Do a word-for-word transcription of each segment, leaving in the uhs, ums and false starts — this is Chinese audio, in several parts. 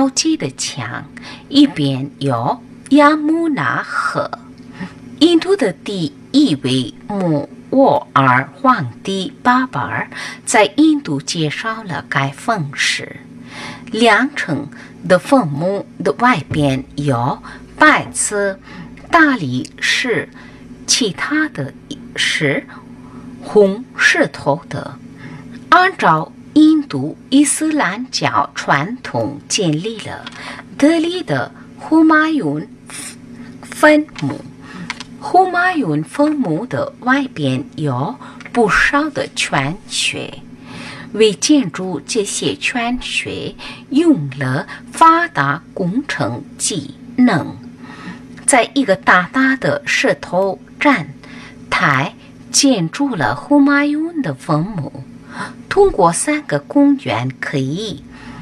高级的墙，一边有雅穆纳河。印度的第一位穆沃尔皇帝巴巴尔在印度介绍了该风石。两层的坟墓的外边有白色大理石，其他的是红石头的。按照印度伊斯兰教传统建立了德里的胡马雍坟墓。胡马雍坟墓的外边有不少的泉穴，为建筑这些泉穴用了发达工程技能，在一个大大的石头站台建筑了胡马雍的坟墓。通过三个公园可以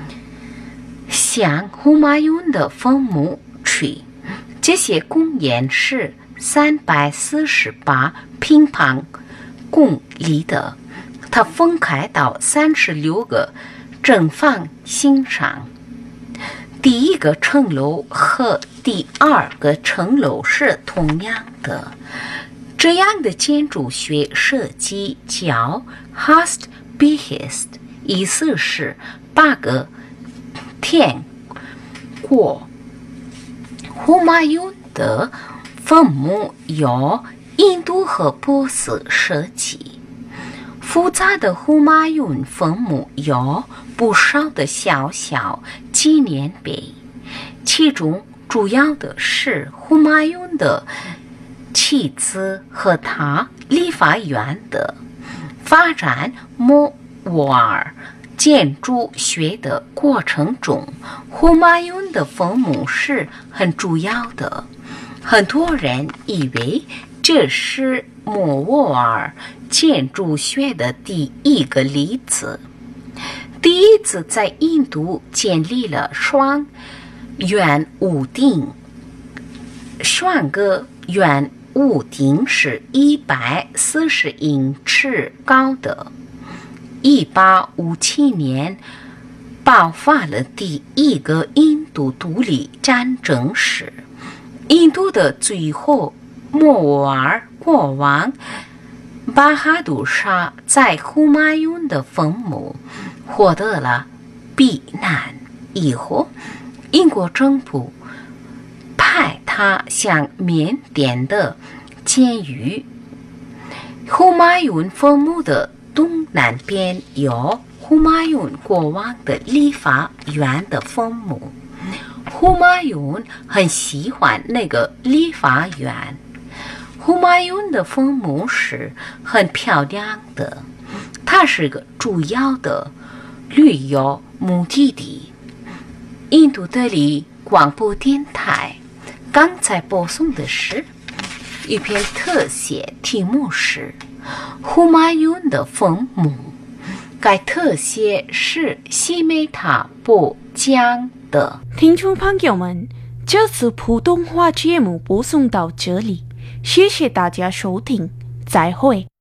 向胡马雍的坟墓去，这些公园是三百四十八平方公里的，它分开到三十六个正方形上。第一个城楼和第二个城楼是同样的。这样的建筑学设计叫 Hast Behest， 意思是八个天国。胡马雍的坟墓由印度和波斯设计。复杂的胡马雍坟墓有不少的小小纪念碑，其中主要的是胡马雍的妻子和他理发院的。发展莫沃尔建筑学的过程中，胡马雍的坟墓是很主要的。很多人以为这是莫沃尔建筑学的第一个例子。第一次在印度建立了双圆屋顶，双个圆屋顶是一百四十英尺高的。一八五七年爆发了第一个印度独立战争时，印度的最后莫沃尔国王巴哈杜沙在胡马雍的坟墓获得了避难。以后英国政府派他向缅甸的监狱。胡马雍坟墓的东南边有胡马雍国王的理发院的坟墓。胡马雍很喜欢那个理发院。胡马雍的坟墓是很漂亮的，它是个主要的旅游目的地。印度德里广播电台刚才播送的是一篇特写，题目是胡马雍的坟墓。该特写是西梅塔播讲的。 听众朋友们，这次普通话节目播送到这里，谢谢大家收听，再会。